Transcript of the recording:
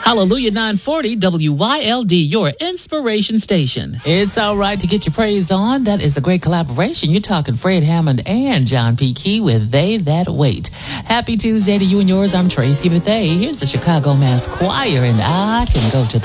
Hallelujah 940 WYLD, your inspiration station. It's all right to get your praise on. That is a great collaboration. You're talking Fred Hammond and John P. Key with They That Wait. Happy Tuesday to you and yours. I'm Tracy Bethea. Here's the Chicago Mass Choir, and I can go to the